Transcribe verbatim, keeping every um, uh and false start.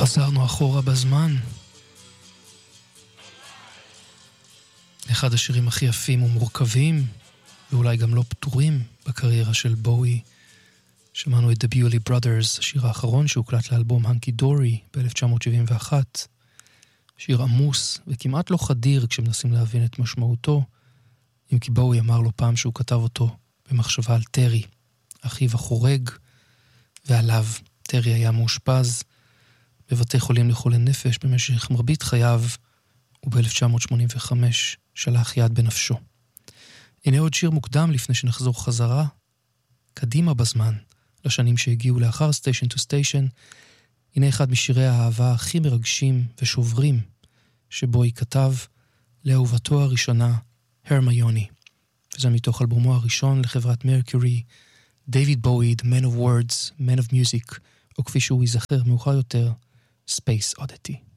חזרנו אחורה בזמן. אחד השירים הכי יפים ומורכבים, ואולי גם לא פתורים בקריירה של בואי. שמענו את The Bewley Brothers, השיר האחרון שהוקלט לאלבום הנקי דורי ב-אלף תשע מאות שבעים ואחת. שיר עמוס וכמעט לא חדיר כשמנסים להבין את משמעותו, אם כי בואי אמר לו פעם שהוא כתב אותו במחשבה על טרי, אחיו החורג, ועליו. טרי היה מאושפז בבתי חולים לחולי נפש במשך מרבית חייו, וב-אלף תשע מאות שמונים וחמש שלח יד בנפשו. הנה עוד שיר מוקדם לפני שנחזור חזרה, קדימה בזמן, לשנים שהגיעו לאחר Station to Station. הנה אחד משירי האהבה הכי מרגשים ושוברים שבו היא כתב לאהובתו הראשונה, הרמיוני. וזה מתוך אלבומו הראשון לחברת מרקיורי, דייוויד בואי, The Man of Words, Man of Music, או כפי שהוא ייזכר מאוחר יותר, Space Oddity.